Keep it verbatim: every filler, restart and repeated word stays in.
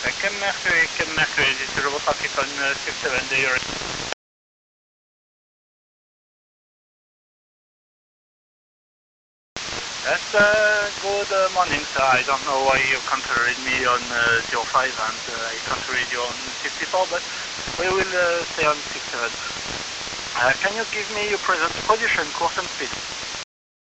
Uh, Cam Mercury, Cam Mercury, this is Robo traffic on uh, six seven, do you ready? Yes, uh, good uh, morning, sir. I don't know why you can't read me on uh, zero five and uh, I can't read you on sixty-four, but we will uh, stay on six seven. Uh, can you give me your present position, course and speed?